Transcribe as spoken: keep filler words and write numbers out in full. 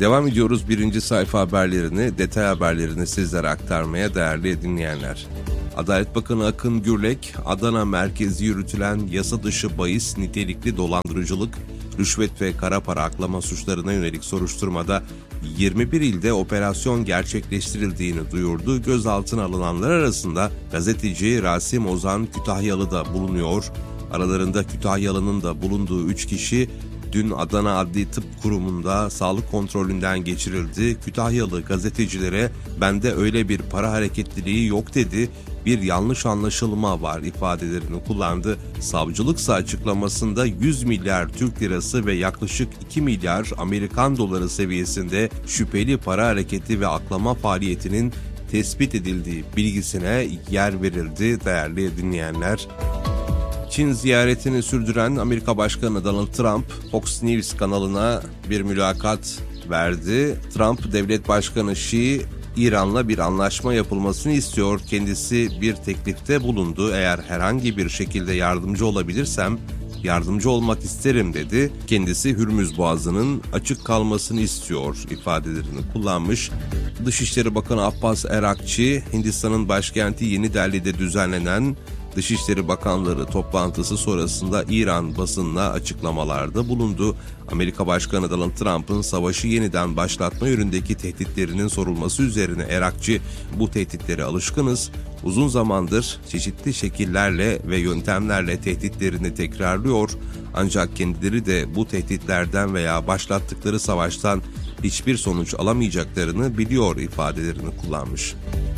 Devam ediyoruz birinci sayfa haberlerini, detay haberlerini sizlere aktarmaya değerli dinleyenler. Adalet Bakanı Akın Gürlek, Adana merkezi yürütülen yasa dışı bahis nitelikli dolandırıcılık, rüşvet ve kara para aklama suçlarına yönelik soruşturmada yirmi bir ilde operasyon gerçekleştirildiğini duyurdu. Gözaltına alınanlar arasında gazeteci Rasim Ozan Kütahyalı da bulunuyor. Aralarında Kütahyalı'nın da bulunduğu üç kişi dün Adana Adli Tıp Kurumu'nda sağlık kontrolünden geçirildi. Kütahyalı gazetecilere "bende öyle bir para hareketliliği yok" dedi. "Bir yanlış anlaşılma var" ifadelerini kullandı. Savcılıksa açıklamasında yüz milyar Türk lirası ve yaklaşık iki milyar Amerikan doları seviyesinde şüpheli para hareketi ve aklama faaliyetinin tespit edildiği bilgisine yer verildi değerli dinleyenler. Çin ziyaretini sürdüren Amerika Başkanı Donald Trump, Fox News kanalına bir mülakat verdi. Trump, Devlet Başkanı Xi, İran'la bir anlaşma yapılmasını istiyor. Kendisi bir teklifte bulundu. "Eğer herhangi bir şekilde yardımcı olabilirsem yardımcı olmak isterim" dedi. Kendisi Hürmüz Boğazı'nın açık kalmasını istiyor ifadelerini kullanmış. Dışişleri Bakanı Abbas Erakçı, Hindistan'ın başkenti Yeni Delhi'de düzenlenen Dışişleri Bakanları toplantısı sonrasında İran basınına açıklamalarda bulundu. Amerika Başkanı Donald Trump'ın savaşı yeniden başlatma yönündeki tehditlerinin sorulması üzerine Erakçı, "Bu tehditlere alışkınız. Uzun zamandır çeşitli şekillerle ve yöntemlerle tehditlerini tekrarlıyor. Ancak kendileri de bu tehditlerden veya başlattıkları savaştan hiçbir sonuç alamayacaklarını biliyor" ifadelerini kullanmış.